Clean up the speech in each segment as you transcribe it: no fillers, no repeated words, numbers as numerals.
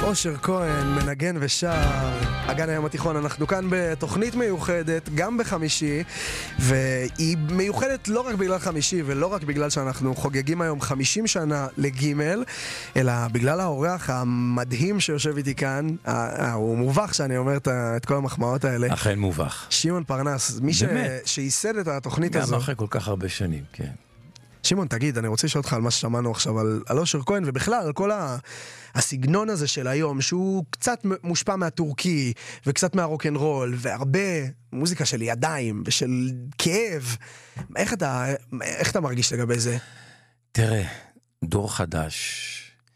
אושר כהן, מנגן ושר, אגן הים התיכון. אנחנו כאן בתוכנית מיוחדת, גם בחמישי, והיא מיוחדת לא רק בגלל חמישי, ולא רק בגלל שאנחנו חוגגים היום 50 שנה לגימל, אלא בגלל האורח המדהים שיושב איתי כאן. הוא מובך שאני אומר את כל המחמאות האלה. אכן מובך. שמעון פרנס, מי שייסד את התוכנית הזו. גם אחרי כל כך הרבה שנים, כן. שמעון, תגיד, אני רוצה לשאול אותך על מה ששמענו עכשיו, על אושר כהן, ובכלל על כל הסגנון הזה של היום, שהוא קצת מושפע מהטורקי, וקצת מהרוק'נ'רול, והרבה מוזיקה של ידיים, ושל כאב. איך אתה מרגיש לגבי זה? תראה, דור חדש,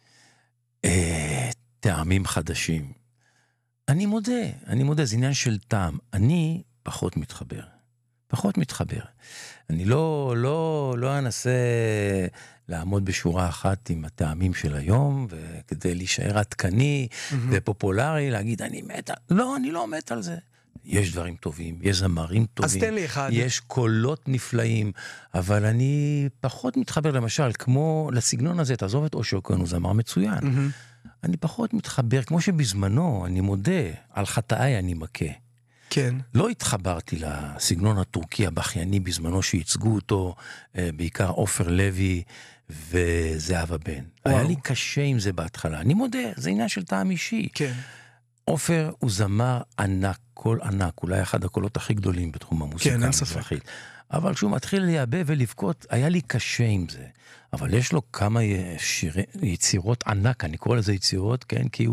טעמים חדשים. אני מודה, זה עניין של טעם. אני פחות מתחבר. אני לא אנסה לעמוד בשורה אחת עם הטעמים של היום, וכדי להישאר עדכני ופופולרי, להגיד, אני לא מת על זה. יש דברים טובים, יש זמרים טובים. אז תן לי אחד. יש קולות נפלאים, אבל אני פחות מתחבר, למשל, כמו לסגנון הזה, תעזוב את אושר כהן, הוא זמר מצוין. אני פחות מתחבר, כמו שבזמנו, אני מודה, על חטאי אני מכה. כן. לא התחברתי לסגנון הטורקי הבכייני בזמנו שייצגו אותו, בעיקר עופר לוי וזהבה בן. היה לי קשה עם זה בהתחלה. אני מודה, זה עניין של טעם אישי. כן. עופר הוא זמר ענק, קול ענק, אולי אחד הקולות הכי גדולים בתחום המוזיקה. כן, אין ספק. אבל כשהוא מתחיל להיאבב ולבכות, היה לי קשה עם זה. אבל יש לו כמה יצירות ענק, אני קורא לזה יצירות, כן, כי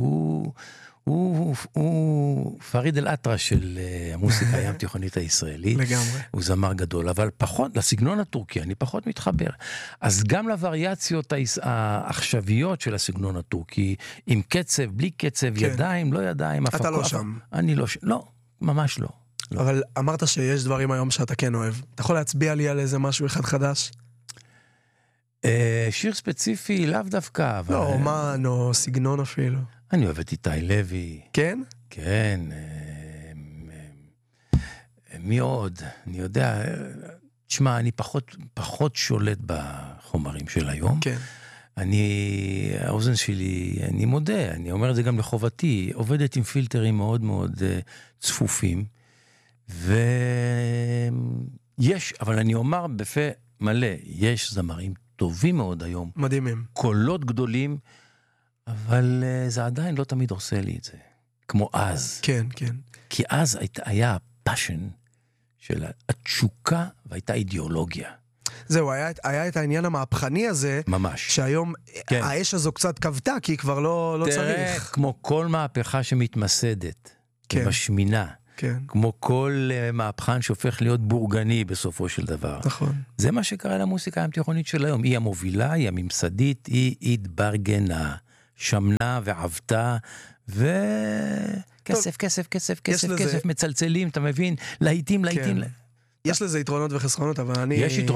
הוא פריד אל-אטרש של המוסיקה הים תיכונית הישראלית. לגמרי. הוא זמר גדול, אבל פחות, לסגנון הטורקי, אני פחות מתחבר. אז גם לווריאציות העכשוויות של הסגנון הטורקי, עם קצב, בלי קצב, כן. ידיים, לא ידיים. אתה לא שם. אני לא שם, לא, ממש לא. אבל אמרת שיש דברים היום שאתה כן אוהב. אתה יכול להצביע לי על איזה משהו אחד חדש? שיר ספציפי, לאו דווקא, אבל... לא, אומן או סגנון אפילו. אני אוהב את איתי לוי. כן? כן. מי עוד? אני יודע, תשמע, אני פחות שולט בחומרים של היום. כן. האוזן שלי, אני מודה, אני אומר את זה גם לחובתי, עובדת עם פילטרים מאוד מאוד צפופים, ויש, אבל אני אומר בפה מלא, יש זמרים טובים מאוד היום. מדהימים. קולות גדולים, אבל זה עדיין לא תמיד עושה לי את זה. כמו אז. כן, כן. כי אז היה הפאשן של התשוקה והייתה אידיאולוגיה. זהו, היה את העניין המהפכני הזה. ממש. שהיום כן. האש הזו קצת כבתה, כי כבר לא צריך. תראה, כמו כל מהפכה שמתמסדת, כן. משמינה. כן. כמו כל מהפכן שהופך להיות בורגני בסופו של דבר. נכון. זה מה שקרה למוסיקה הים תיכונית של היום. היא המובילה, היא הממסדית, היא התברגנה, שמנה ועבתה, וכסף, כסף, מצלצלים, אתה מבין? להיטים. יש לזה יתרונות וחסרונות, אבל אני... יש יתרונות.